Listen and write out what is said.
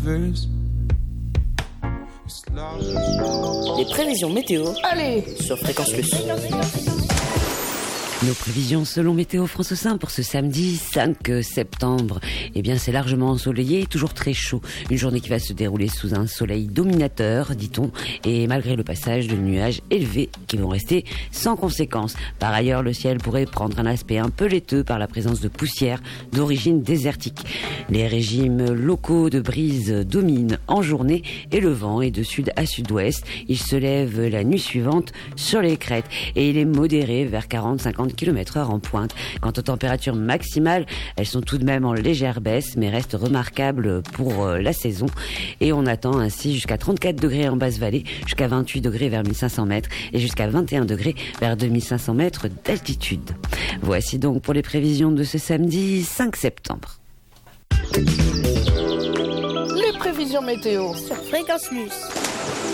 Les prévisions météo. Allez, sur Fréquence Plus. Nos prévisions selon Météo France 5 pour ce samedi 5 septembre. Eh bien, c'est largement ensoleillé et toujours très chaud. Une journée qui va se dérouler sous un soleil dominateur, dit-on, et malgré le passage de nuages élevés qui vont rester sans conséquence. Par ailleurs, le ciel pourrait prendre un aspect un peu laiteux par la présence de poussière d'origine désertique. Les régimes locaux de brise dominent en journée et le vent est de sud à sud-ouest. Il se lève la nuit suivante sur les crêtes et il est modéré vers 40-50 km/h en pointe. Quant aux températures maximales, elles sont tout de même en légère baisse, mais restent remarquables pour la saison. Et on attend ainsi jusqu'à 34 degrés en basse vallée, jusqu'à 28 degrés vers 1500 mètres et jusqu'à 21 degrés vers 2500 mètres d'altitude. Voici donc pour les prévisions de ce samedi 5 septembre. les prévisions météo. Sur Fréquence Plus.